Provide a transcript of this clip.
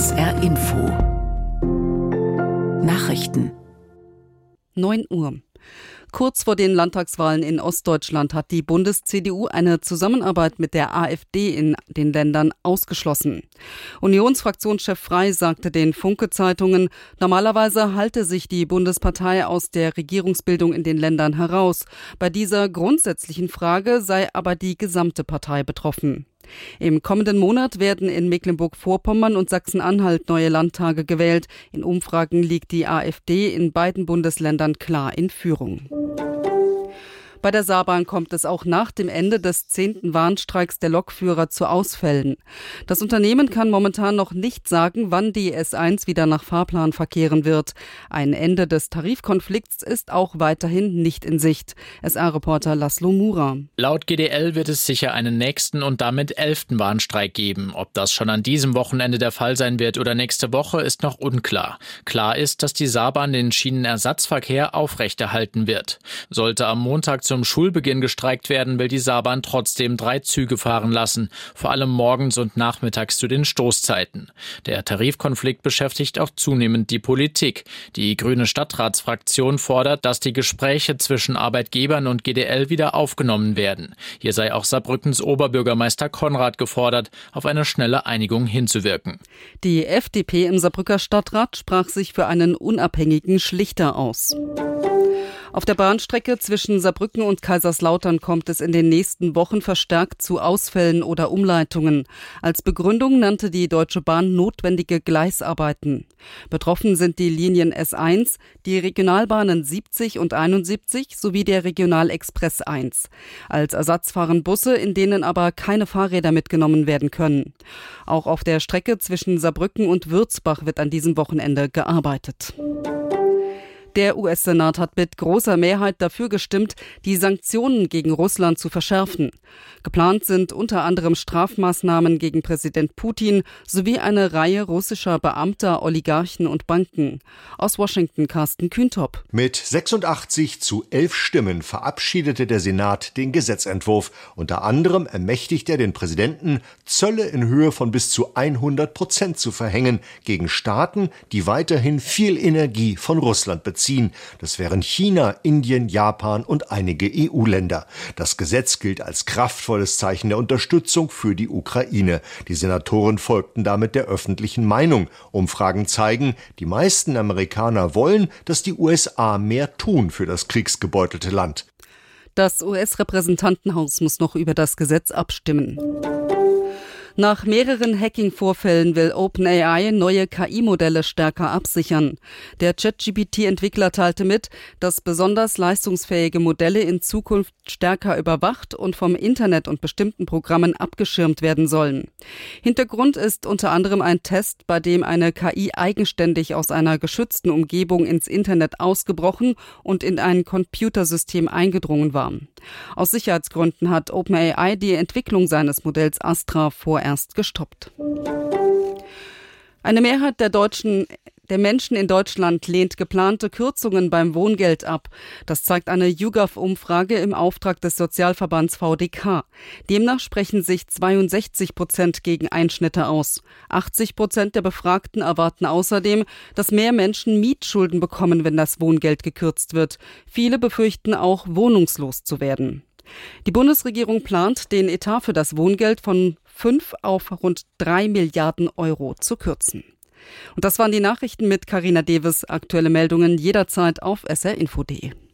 SR Info Nachrichten 9 Uhr. Kurz vor den Landtagswahlen in Ostdeutschland hat die Bundes-CDU eine Zusammenarbeit mit der AfD in den Ländern ausgeschlossen. Unionsfraktionschef Frey sagte den Funke-Zeitungen, normalerweise halte sich die Bundespartei aus der Regierungsbildung in den Ländern heraus. Bei dieser grundsätzlichen Frage sei aber die gesamte Partei betroffen. Im kommenden Monat werden in Mecklenburg-Vorpommern und Sachsen-Anhalt neue Landtage gewählt. In Umfragen liegt die AfD in beiden Bundesländern klar in Führung. Bei der Saarbahn kommt es auch nach dem Ende des 10. Warnstreiks der Lokführer zu Ausfällen. Das Unternehmen kann momentan noch nicht sagen, wann die S1 wieder nach Fahrplan verkehren wird. Ein Ende des Tarifkonflikts ist auch weiterhin nicht in Sicht. SR-Reporter Laszlo Mura. Laut GDL wird es sicher einen nächsten und damit 11. Warnstreik geben. Ob das schon an diesem Wochenende der Fall sein wird oder nächste Woche, ist noch unklar. Klar ist, dass die Saarbahn den Schienenersatzverkehr aufrechterhalten wird. Sollte am Montag zum Schulbeginn gestreikt werden, will die Saarbahn trotzdem 3 Züge fahren lassen, vor allem morgens und nachmittags zu den Stoßzeiten. Der Tarifkonflikt beschäftigt auch zunehmend die Politik. Die grüne Stadtratsfraktion fordert, dass die Gespräche zwischen Arbeitgebern und GDL wieder aufgenommen werden. Hier sei auch Saarbrückens Oberbürgermeister Konrad gefordert, auf eine schnelle Einigung hinzuwirken. Die FDP im Saarbrücker Stadtrat sprach sich für einen unabhängigen Schlichter aus. Auf der Bahnstrecke zwischen Saarbrücken und Kaiserslautern kommt es in den nächsten Wochen verstärkt zu Ausfällen oder Umleitungen. Als Begründung nannte die Deutsche Bahn notwendige Gleisarbeiten. Betroffen sind die Linien S1, die Regionalbahnen 70 und 71 sowie der Regionalexpress 1. Als Ersatz fahren Busse, in denen aber keine Fahrräder mitgenommen werden können. Auch auf der Strecke zwischen Saarbrücken und Würzbach wird an diesem Wochenende gearbeitet. Der US-Senat hat mit großer Mehrheit dafür gestimmt, die Sanktionen gegen Russland zu verschärfen. Geplant sind unter anderem Strafmaßnahmen gegen Präsident Putin sowie eine Reihe russischer Beamter, Oligarchen und Banken. Aus Washington Carsten Kühntop. Mit 86:11 Stimmen verabschiedete der Senat den Gesetzentwurf. Unter anderem ermächtigt er den Präsidenten, Zölle in Höhe von bis zu 100% zu verhängen gegen Staaten, die weiterhin viel Energie von Russland beziehen. Das wären China, Indien, Japan und einige EU-Länder. Das Gesetz gilt als kraftvolles Zeichen der Unterstützung für die Ukraine. Die Senatoren folgten damit der öffentlichen Meinung. Umfragen zeigen, die meisten Amerikaner wollen, dass die USA mehr tun für das kriegsgebeutelte Land. Das US-Repräsentantenhaus muss noch über das Gesetz abstimmen. Nach mehreren Hacking-Vorfällen will OpenAI neue KI-Modelle stärker absichern. Der ChatGPT-Entwickler teilte mit, dass besonders leistungsfähige Modelle in Zukunft stärker überwacht und vom Internet und bestimmten Programmen abgeschirmt werden sollen. Hintergrund ist unter anderem ein Test, bei dem eine KI eigenständig aus einer geschützten Umgebung ins Internet ausgebrochen und in ein Computersystem eingedrungen war. Aus Sicherheitsgründen hat OpenAI die Entwicklung seines Modells Astra vorerst gestoppt. Eine Mehrheit der Menschen in Deutschland lehnt geplante Kürzungen beim Wohngeld ab. Das zeigt eine YouGov-Umfrage im Auftrag des Sozialverbands VDK. Demnach sprechen sich 62% gegen Einschnitte aus. 80% der Befragten erwarten außerdem, dass mehr Menschen Mietschulden bekommen, wenn das Wohngeld gekürzt wird. Viele befürchten auch, wohnungslos zu werden. Die Bundesregierung plant, den Etat für das Wohngeld von 5 auf rund 3 Milliarden Euro zu kürzen. Und das waren die Nachrichten mit Carina Deves. Aktuelle Meldungen jederzeit auf srinfo.de.